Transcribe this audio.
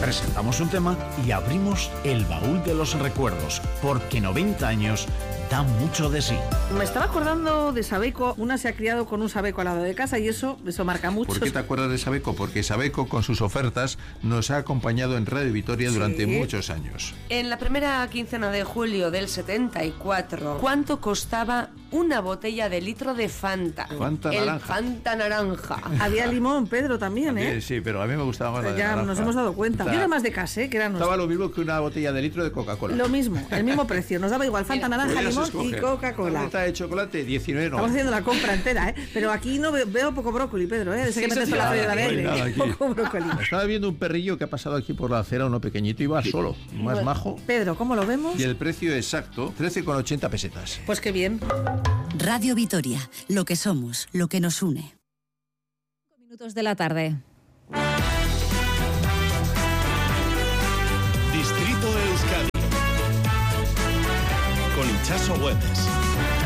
presentamos un tema y abrimos el baúl de los recuerdos, porque 90 años da mucho de sí. Me estaba acordando de Sabeco. Una se ha criado con un Sabeco al lado de casa y eso marca mucho. ¿Por qué te acuerdas de Sabeco? Porque Sabeco, con sus ofertas, nos ha acompañado en Radio Vitoria durante muchos años. En la primera quincena de julio del 74, ¿cuánto costaba una botella de litro de Fanta? Fanta naranja. Fanta naranja. Había limón, Pedro, también, ¿eh? Sí, pero a mí me gustaba más la de naranja. Ya nos hemos dado cuenta. Yo era más de casé, que era nuestro. Estaba lo mismo que una botella de litro de Coca-Cola. Lo mismo, el mismo precio. Nos daba igual Fanta naranja, limón y Coca-Cola. Tableta de chocolate, 19,90. Estamos haciendo la compra entera, ¿eh? Pero aquí no veo poco brócoli, Pedro, ¿eh? Desde que metes la freidora de aire. Poco brócoli. Estaba viendo un perrillo que ha pasado aquí por la acera, uno pequeñito, y va solo, más majo. Pedro, ¿cómo lo vemos? Y el precio exacto, 13,80 pesetas. Pues qué bien. Radio Vitoria, lo que somos, lo que nos une. 5 minutos de la tarde. Distrito Euskadi con Itxaso Güemes.